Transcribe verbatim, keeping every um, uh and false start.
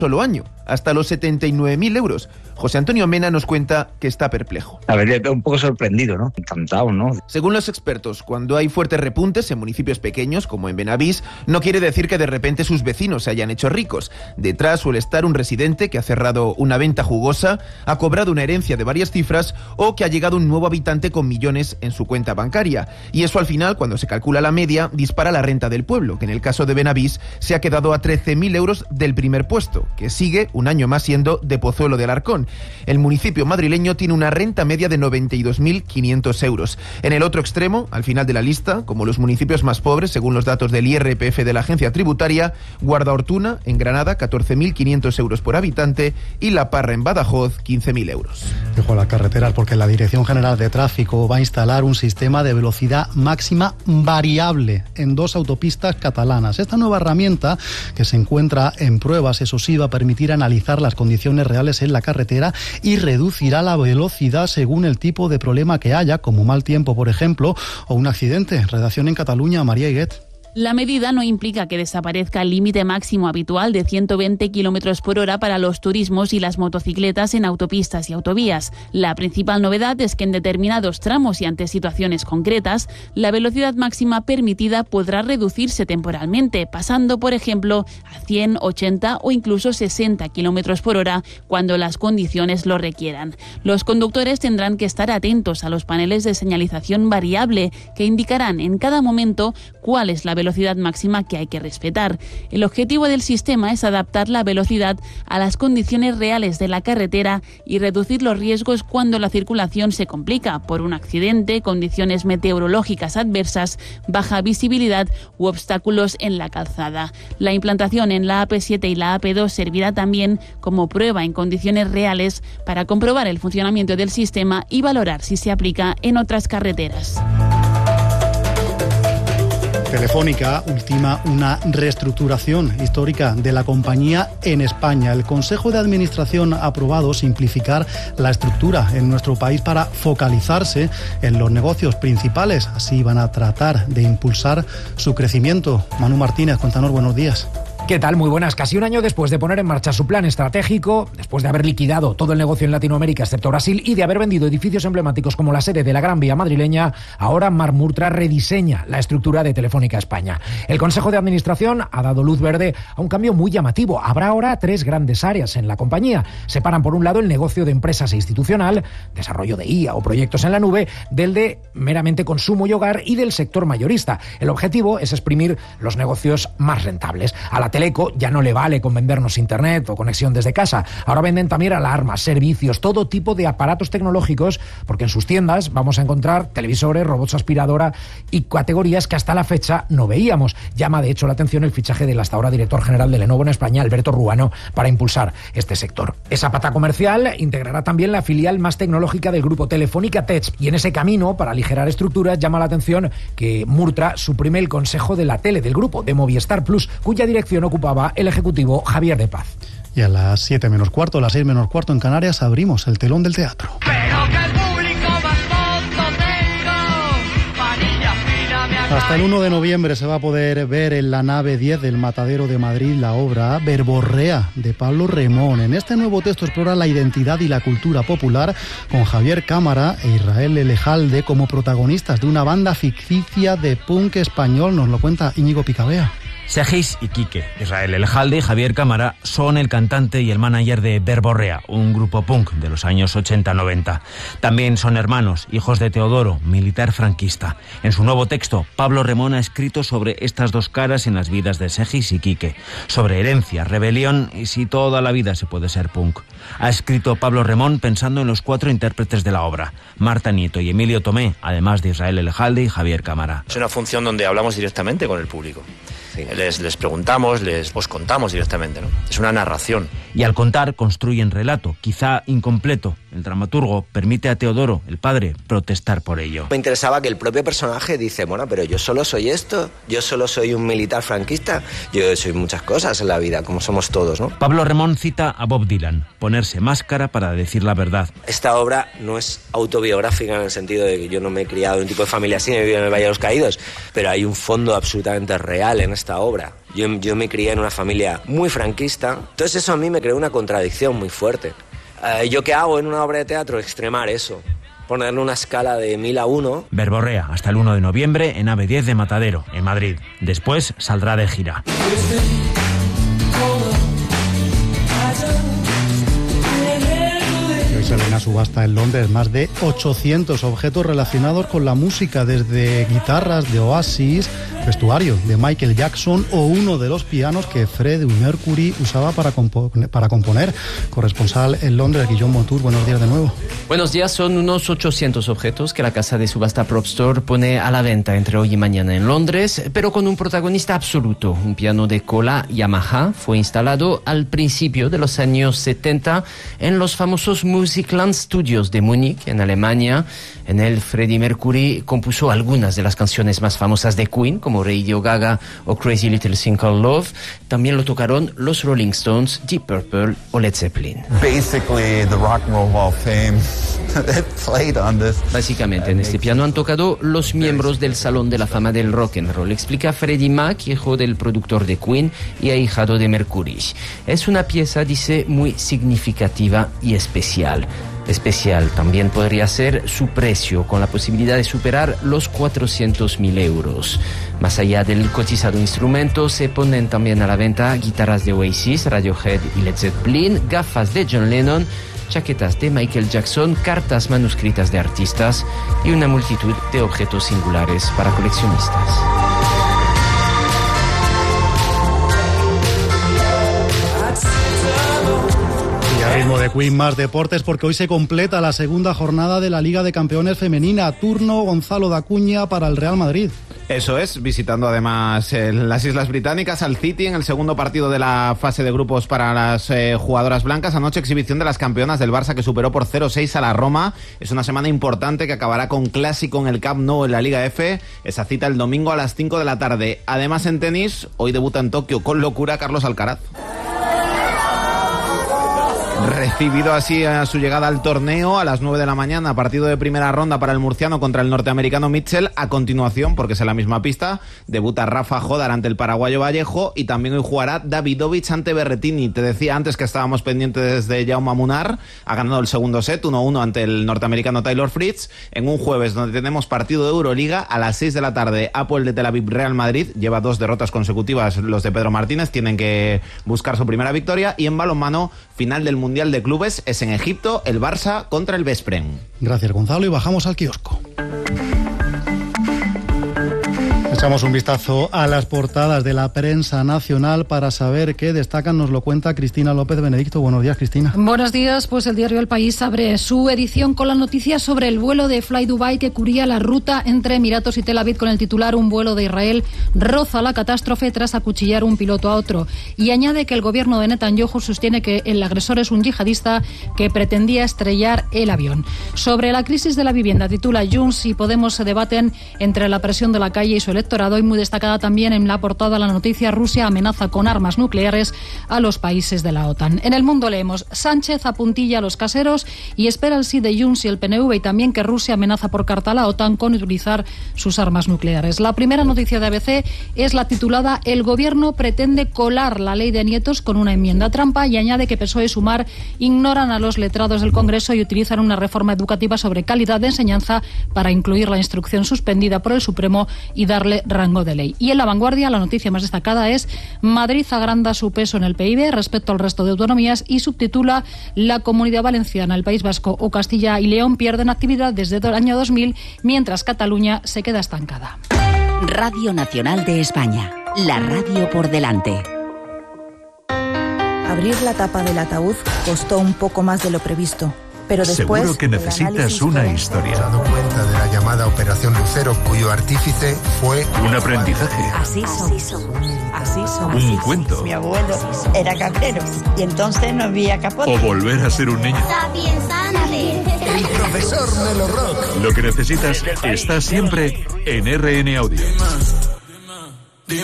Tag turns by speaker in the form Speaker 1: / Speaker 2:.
Speaker 1: solo año, hasta los setenta y nueve mil euros. José Antonio Mena nos cuenta que está perplejo.
Speaker 2: A ver, un poco sorprendido, ¿no? Encantado, ¿no?
Speaker 1: Según los expertos, cuando hay fuertes repuntes en municipios pequeños, como en Benavís, no quiere decir que de repente sus vecinos se hayan hecho ricos. Detrás suele estar un residente que ha cerrado una venta jugosa, ha cobrado una herencia de varias cifras o que ha llegado un nuevo habitante con millones en su cuenta bancaria. Y eso al final, cuando se calcula la media, dispara la renta del pueblo, que en el caso de Benavís se ha quedado a trece mil euros del primer puesto, que sigue un año más siendo de Pozuelo de Alarcón. El municipio madrileño tiene una renta media de noventa y dos mil quinientos euros. En el otro extremo, al final de la lista, como los municipios más pobres, según los datos del I R P F de la agencia tributaria, Guardaortuna, en Granada, catorce mil quinientos euros por habitante, y La Parra, en Badajoz, quince mil euros.
Speaker 3: Dejo las carreteras porque la Dirección General de Tráfico va a instalar un sistema de velocidad máxima variable en dos autopistas catalanas. Esta nueva herramienta, que se encuentra en pruebas, eso sí, va a permitir analizar las condiciones reales en la carretera y reducirá la velocidad según el tipo de problema que haya, como mal tiempo, por ejemplo, o un accidente. Redacción en Cataluña, María Higuet.
Speaker 4: La medida no implica que desaparezca el límite máximo habitual de ciento veinte kilómetros por hora para los turismos y las motocicletas en autopistas y autovías. La principal novedad es que en determinados tramos y ante situaciones concretas, la velocidad máxima permitida podrá reducirse temporalmente, pasando, por ejemplo, a cien, ochenta o incluso sesenta kilómetros por hora cuando las condiciones lo requieran. Los conductores tendrán que estar atentos a los paneles de señalización variable que indicarán en cada momento cuál es la velocidad máxima que hay que respetar. El objetivo del sistema es adaptar la velocidad a las condiciones reales de la carretera y reducir los riesgos cuando la circulación se complica por un accidente, condiciones meteorológicas adversas, baja visibilidad u obstáculos en la calzada. La implantación en la A P siete y la A P dos servirá también como prueba en condiciones reales para comprobar el funcionamiento del sistema y valorar si se aplica en otras carreteras.
Speaker 3: Telefónica ultima una reestructuración histórica de la compañía en España. El Consejo de Administración ha aprobado simplificar la estructura en nuestro país para focalizarse en los negocios principales. Así van a tratar de impulsar su crecimiento. Manu Martínez, cuéntanos, buenos días.
Speaker 5: ¿Qué tal? Muy buenas. Casi un año después de poner en marcha su plan estratégico, después de haber liquidado todo el negocio en Latinoamérica excepto Brasil y de haber vendido edificios emblemáticos como la sede de la Gran Vía madrileña, ahora Marc Murtra rediseña la estructura de Telefónica España. El Consejo de Administración ha dado luz verde a un cambio muy llamativo. Habrá ahora tres grandes áreas en la compañía. Separan por un lado el negocio de empresas e institucional, desarrollo de I A o proyectos en la nube, del de meramente consumo y hogar y del sector mayorista. El objetivo es exprimir los negocios más rentables. A la Teleco ya no le vale con vendernos internet o conexión desde casa. Ahora venden también alarmas, servicios, todo tipo de aparatos tecnológicos, porque en sus tiendas vamos a encontrar televisores, robots aspiradora y categorías que hasta la fecha no veíamos. Llama de hecho la atención el fichaje del hasta ahora director general de Lenovo en España, Alberto Ruano, para impulsar este sector. Esa pata comercial integrará también la filial más tecnológica del grupo, Telefónica Tech, y en ese camino, para aligerar estructuras, llama la atención que Murtra suprime el consejo de la tele del grupo, de Movistar Plus, cuya dirección ocupaba el ejecutivo Javier de Paz.
Speaker 3: Y a las siete menos cuarto, a las seis menos cuarto en Canarias, abrimos el telón del teatro.
Speaker 6: Pero que el público más tonto tengo, manilla fina me ha
Speaker 3: Hasta el uno de noviembre se va a poder ver en la nave diez del Matadero de Madrid la obra Verborrea de Pablo Remón. En este nuevo texto explora la identidad y la cultura popular con Javier Cámara e Israel Elejalde como protagonistas de una banda ficticia de punk español. Nos lo cuenta Íñigo Picabea.
Speaker 7: Segis y Quique, Israel Elejalde y Javier Cámara son el cantante y el manager de Verborrea, un grupo punk de los años ochenta noventa. También son hermanos, hijos de Teodoro, militar franquista. En su nuevo texto, Pablo Remón ha escrito sobre estas dos caras en las vidas de Segis y Quique, sobre herencia, rebelión y si toda la vida se puede ser punk. Ha escrito Pablo Remón pensando en los cuatro intérpretes de la obra, Marta Nieto y Emilio Tomé, además de Israel Elejalde y Javier Cámara.
Speaker 8: Es una función donde hablamos directamente con el público. Sí, les, les preguntamos, les os contamos directamente, ¿no? Es una narración.
Speaker 7: Y al contar construyen relato, quizá incompleto. El dramaturgo permite a Teodoro, el padre, protestar por ello.
Speaker 9: Me interesaba que el propio personaje dice, bueno, pero yo solo soy esto, yo solo soy un militar franquista, yo soy muchas cosas en la vida, como somos todos, ¿no?
Speaker 7: Pablo Remón cita a Bob Dylan, ponerse máscara para decir la verdad.
Speaker 9: Esta obra no es autobiográfica en el sentido de que yo no me he criado en un tipo de familia así, me he vivido en el Valle de los Caídos, pero hay un fondo absolutamente real en esta obra. Yo, yo me crié en una familia muy franquista, entonces eso a mí me creó una contradicción muy fuerte. Eh, ¿Yo qué hago en una obra de teatro? Extremar eso. Ponerle una escala de mil a uno.
Speaker 7: Verborrea hasta el uno de noviembre en AVE diez de Matadero, en Madrid. Después saldrá de gira.
Speaker 3: Se ven a subasta en Londres más de ochocientos objetos relacionados con la música, desde guitarras de Oasis, vestuario de Michael Jackson o uno de los pianos que Freddie Mercury usaba para, compo- para componer. Corresponsal en Londres, Guillaume Montour, buenos días de nuevo.
Speaker 10: Buenos días, son unos ochocientos objetos que la casa de subasta Prop Store pone a la venta entre hoy y mañana en Londres, pero con un protagonista absoluto. Un piano de cola Yamaha fue instalado al principio de los años setenta en los famosos Musicland Studios de Múnich, en Alemania. En él, Freddie Mercury compuso algunas de las canciones más famosas de Queen, como Radio Gaga o Crazy Little Thing Called Love. También lo tocaron los Rolling Stones, Deep Purple o Led Zeppelin.
Speaker 11: Basically, the Rock and Roll Hall of Fame played on this.
Speaker 10: Básicamente, en este piano han tocado los miembros del Salón de la Fama del Rock and Roll, explica Freddie Mac, hijo del productor de Queen y ahijado de Mercury. Es una pieza, dice, muy significativa y especial. Especial también podría ser su precio, con la posibilidad de superar los cuatrocientos mil euros. Más allá del cotizado instrumento, se ponen también a la venta guitarras de Oasis, Radiohead y Led Zeppelin, gafas de John Lennon, chaquetas de Michael Jackson, cartas manuscritas de artistas y una multitud de objetos singulares para coleccionistas.
Speaker 3: A ritmo de Queen, más deportes, porque hoy se completa la segunda jornada de la Liga de Campeones Femenina. Turno Gonzalo Dacuña para el Real Madrid.
Speaker 1: Eso es, visitando además eh, las Islas Británicas al City en el segundo partido de la fase de grupos para las eh, jugadoras blancas. Anoche exhibición de las campeonas del Barça, que superó por cero seis a la Roma. Es una semana importante que acabará con clásico en el Camp Nou en la Liga F. Esa cita el domingo a las cinco de la tarde. Además, en tenis, hoy debuta en Tokio con locura Carlos Alcaraz. Recibido así a su llegada al torneo a las nueve de la mañana, partido de primera ronda para el murciano contra el norteamericano Mitchell. A continuación, porque es en la misma pista, debuta Rafa Jodar ante el paraguayo Vallejo y también hoy jugará Davidovich ante Berrettini. Te decía antes que estábamos pendientes de Jaume Munar, ha ganado el segundo set uno uno ante el norteamericano Taylor Fritz, en un jueves donde tenemos partido de Euroliga a las seis de la tarde. Apoel de Tel Aviv Real Madrid, lleva dos derrotas consecutivas los de Pedro Martínez, tienen que buscar su primera victoria. Y en balonmano, final del Mundial de Clubes, es en Egipto, el Barça contra el Veszprém.
Speaker 3: Gracias, Gonzalo, y bajamos al kiosco. Echamos un vistazo a las portadas de la prensa nacional para saber qué destacan. Nos lo cuenta Cristina López Benedicto. Buenos días, Cristina.
Speaker 12: Buenos días. Pues el diario El País abre su edición con la noticia sobre el vuelo de Fly Dubai que cubría la ruta entre Emiratos y Tel Aviv, con el titular: un vuelo de Israel roza la catástrofe tras acuchillar un piloto a otro. Y añade que el gobierno de Netanyahu sostiene que el agresor es un yihadista que pretendía estrellar el avión. Sobre la crisis de la vivienda, titula Junts y Podemos se debaten entre la presión de la calle y su electorado. Y muy destacada también en la portada la noticia: Rusia amenaza con armas nucleares a los países de la OTAN. En El Mundo leemos: Sánchez apuntilla a los caseros y espera el sí de Junts y el P N V, y también que Rusia amenaza por carta a la OTAN con utilizar sus armas nucleares. La primera noticia de A B C es la titulada: El gobierno pretende colar la ley de nietos con una enmienda trampa, y añade que P S O E y Sumar ignoran a los letrados del Congreso y utilizan una reforma educativa sobre calidad de enseñanza para incluir la instrucción suspendida por el Supremo y darle rango de ley. Y en La Vanguardia la noticia más destacada es: Madrid agranda su peso en el P I B respecto al resto de autonomías, y subtitula: La Comunidad Valenciana, el País Vasco o Castilla y León pierden actividad desde el año dos mil, mientras Cataluña se queda estancada.
Speaker 13: Radio Nacional de España, la radio por delante.
Speaker 14: Abrir la tapa del ataúd costó un poco más de lo previsto. Pero después,
Speaker 15: seguro que necesitas una historia.
Speaker 16: He dado cuenta de la llamada Operación Lucero, cuyo artífice fue
Speaker 15: un aprendizaje.
Speaker 17: Así somos. Así somos.
Speaker 15: Un cuento.
Speaker 17: Mi abuelo era cabrero y entonces no había capote.
Speaker 15: O volver a ser un niño.
Speaker 16: el profesor Melo Rock.
Speaker 15: Lo que necesitas está siempre en R N Audio.